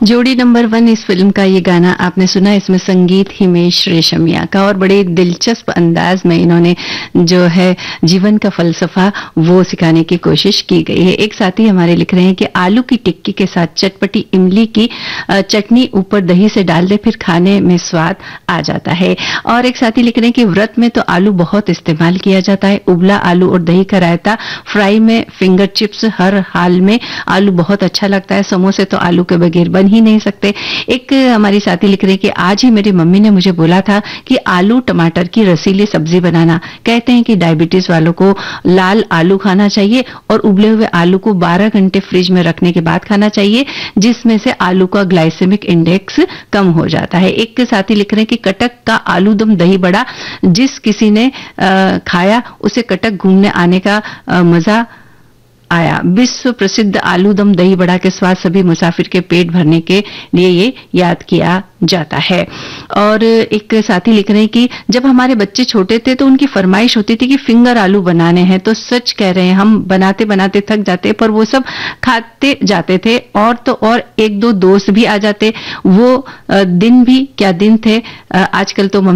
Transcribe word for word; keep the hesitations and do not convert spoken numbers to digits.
जोड़ी number one इस film का ये गाना आपने सुना। इसमें संगीत हिमेश रेशमिया का और बड़े दिलचस्प अंदाज में इन्होंने जो है जीवन का फलसफा वो सिखाने की कोशिश की गई है। एक साथी हमारे लिख रहे हैं कि आलू की टिक्की के साथ चटपटी इमली की चटनी ऊपर दही से डाल दे, फिर खाने में स्वाद आ जाता है। और एक साथी लिख रहे हैं कि व्रत में तो आलू बहुत इस्तेमाल किया जाता है। उबला आलू और दही का रायता, फ्राई में फिंगर चिप्स, हर हाल में आलू बहुत अच्छा लगता है। समोसे तो आलू के बगैर बन ही नहीं सकते। एक हमारी साथी लिख रही है कि आज ही मेरी मम्मी ने मुझे बोला था कि आलू टमाटर की रसीली सब्जी बनाना। कहते हैं कि डायबिटीज वालों को लाल आलू खाना चाहिए और उबले हुए आलू को बारह घंटे फ्रिज में रखने के बाद खाना चाहिए, जिसमें से आलू का ग्लाइसेमिक इंडेक्स कम हो जाता है। एक साथी लिख रहे हैं कि कटक का आलू दम दही बड़ा जिस किसी ने आ, खाया उसे कटक घूमने आने का आ, मजा आया। विश्व प्रसिद्ध आलू दम दही बड़ा के स्वाद सभी मुसाफिर के पेट भरने के लिए ये याद किया जाता है। और एक साथी लिख रहे हैं कि जब हमारे बच्चे छोटे थे तो उनकी फरमाइश होती थी कि फिंगर आलू बनाने हैं, तो सच कह रहे हैं हम बनाते बनाते थक जाते, पर वो सब खाते जाते थे। और तो और एक दो दोस्त भी आ जाते। वो दिन भी क्या दिन थे। आजकल तो